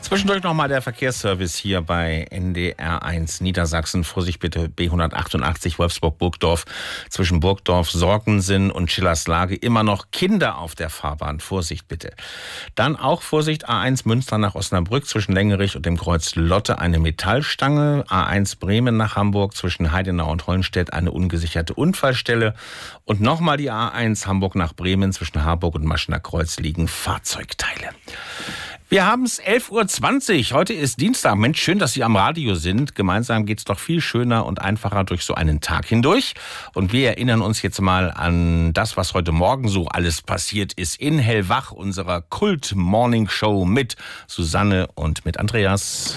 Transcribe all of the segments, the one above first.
Zwischendurch nochmal der Verkehrsservice hier bei NDR1 Niedersachsen. Vorsicht bitte, B188 Wolfsburg-Burgdorf. Zwischen Burgdorf, Sorgensen und Schillerslage immer noch Kinder auf der Fahrbahn. Vorsicht bitte. Dann auch Vorsicht, A1 Münster nach Osnabrück zwischen Längerich und dem Kreuz Lotte eine Metallstange. A1 Bremen nach Hamburg zwischen Heidenau und Hollenstedt eine ungesicherte Unfallstelle. Und nochmal die A1 Hamburg nach Bremen zwischen Harburg und Maschener Kreuz liegen Fahrzeugteile. Wir haben es 11.20 Uhr. Heute ist Dienstag. Mensch, schön, dass Sie am Radio sind. Gemeinsam geht's doch viel schöner und einfacher durch so einen Tag hindurch. Und wir erinnern uns jetzt mal an das, was heute Morgen so alles passiert ist in Hellwach, unserer Kult-Morning-Show mit Susanne und mit Andreas.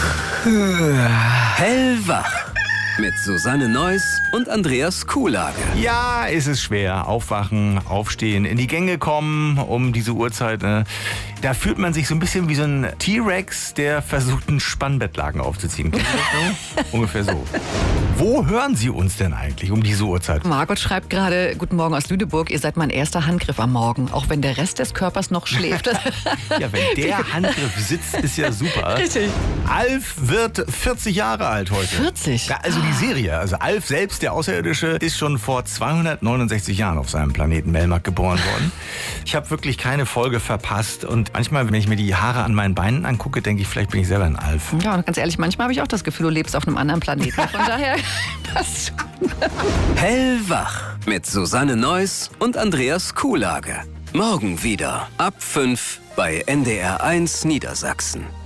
Hellwach. Mit Susanne Neuss und Andreas Kuhlage. Ja, es ist schwer. Aufwachen, aufstehen, in die Gänge kommen um diese Uhrzeit. Da fühlt man sich so ein bisschen wie so ein T-Rex, der versucht, einen Spannbettlaken aufzuziehen. Kennen Sie das so? Ungefähr so. Wo hören Sie uns denn eigentlich um diese Uhrzeit? Margot schreibt gerade, guten Morgen aus Lüneburg, ihr seid mein erster Handgriff am Morgen, auch wenn der Rest des Körpers noch schläft. Ja, wenn der Handgriff sitzt, ist ja super. Richtig. Alf wird 40 Jahre alt heute. 40? Ja, also die Serie, also Alf selbst, der Außerirdische, ist schon vor 269 Jahren auf seinem Planeten Melmac geboren worden. Ich habe wirklich keine Folge verpasst und manchmal, wenn ich mir die Haare an meinen Beinen angucke, denke ich, vielleicht bin ich selber ein Alf. Ja, und ganz ehrlich, manchmal habe ich auch das Gefühl, du lebst auf einem anderen Planeten. Von daher passt schon. Hellwach mit Susanne Neuss und Andreas Kuhlage. Morgen wieder ab 5 bei NDR1 Niedersachsen.